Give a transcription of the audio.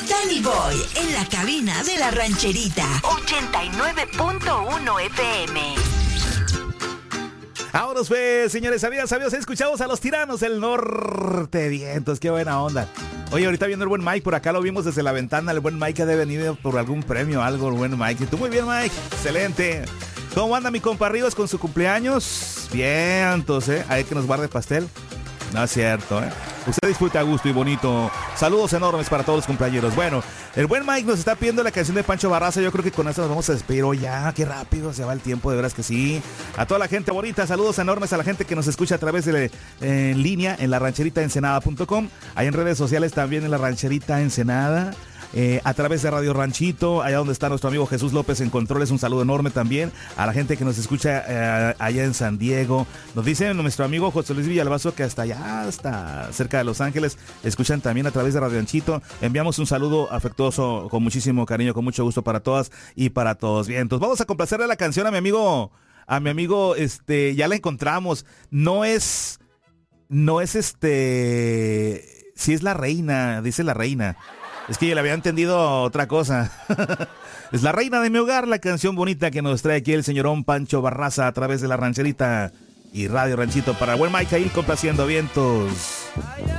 Danny Boy en la cabina de la rancherita. 89.1 FM. Vámonos pues, señores, amigas, amigos, escuchamos a los tiranos del norte. Vientos, qué buena onda. Oye, ahorita viendo el buen Mike, por acá lo vimos desde la ventana. El buen Mike ha de venir por algún premio, algo, el buen Mike. Y tú muy bien, Mike, excelente. ¿Cómo anda mi compa Rivas con su cumpleaños? Vientos, Ahí que nos guarde pastel. No es cierto, Usted disfrute a gusto y bonito. Saludos enormes para todos los cumpleaños. Bueno, el buen Mike nos está pidiendo la canción de Pancho Barraza. Yo creo que con esto nos vamos a despedir. Oh, ya, qué rápido se va el tiempo, de veras que sí. A toda la gente bonita, saludos enormes a la gente que nos escucha a través de en línea en larancheritaensenada.com. Hay en redes sociales también en La Rancherita Ensenada. A través de Radio Ranchito, allá donde está nuestro amigo Jesús López en controles, un saludo enorme también a la gente que nos escucha allá en San Diego. Nos dice nuestro amigo José Luis Villalbazo que hasta allá, hasta cerca de Los Ángeles, escuchan también a través de Radio Ranchito. Enviamos un saludo afectuoso, con muchísimo cariño, con mucho gusto para todas y para todos. Bien, entonces vamos a complacerle la canción a mi amigo, ya la encontramos. No es sí es La Reina, dice La Reina. Es que yo le había entendido otra cosa. Es La Reina de mi Hogar, la canción bonita que nos trae aquí el señorón Pancho Barraza a través de La Rancherita y Radio Ranchito para el buen Mike ahí complaciendo vientos.